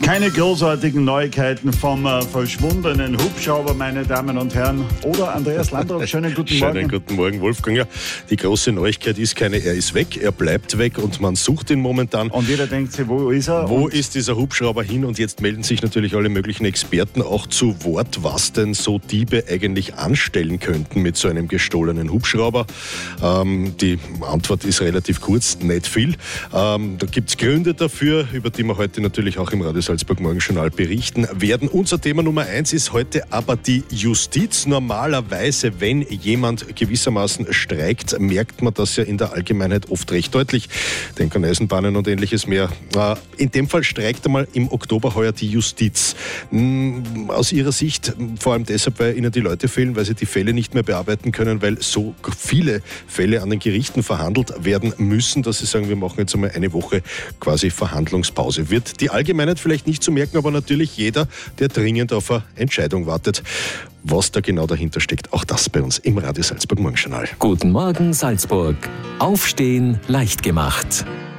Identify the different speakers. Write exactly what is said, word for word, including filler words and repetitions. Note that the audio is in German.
Speaker 1: Keine großartigen Neuigkeiten vom äh, verschwundenen Hubschrauber, meine Damen und Herren. Oder Andreas Landrock, schönen guten Morgen.
Speaker 2: Schönen guten Morgen, Wolfgang. Ja, die große Neuigkeit ist keine, er ist weg, er bleibt weg und man sucht ihn momentan.
Speaker 1: Und jeder denkt sich, wo ist er?
Speaker 2: Wo
Speaker 1: und
Speaker 2: ist dieser Hubschrauber hin? Und jetzt melden sich natürlich alle möglichen Experten auch zu Wort, was denn so Diebe eigentlich anstellen könnten mit so einem gestohlenen Hubschrauber. Ähm, die Antwort ist relativ kurz, nicht viel. Ähm, da gibt es Gründe dafür, über die wir heute natürlich auch im Radio Salzburg Morgenjournal berichten werden. Unser Thema Nummer eins ist heute aber die Justiz. Normalerweise, wenn jemand gewissermaßen streikt, merkt man das ja in der Allgemeinheit oft recht deutlich. Denk an Eisenbahnen und ähnliches mehr. In dem Fall streikt einmal im Oktober heuer die Justiz. Aus Ihrer Sicht, vor allem deshalb, weil Ihnen die Leute fehlen, weil Sie die Fälle nicht mehr bearbeiten können, weil so viele Fälle an den Gerichten verhandelt werden müssen, dass Sie sagen, wir machen jetzt einmal eine Woche quasi Verhandlungspause. Wird die Allgemeinheit vielleicht nicht zu merken, aber natürlich jeder, der dringend auf eine Entscheidung wartet. Was da genau dahinter steckt, auch das bei uns im Radio Salzburg Morgenjournal.
Speaker 3: Guten Morgen Salzburg. Aufstehen leicht gemacht.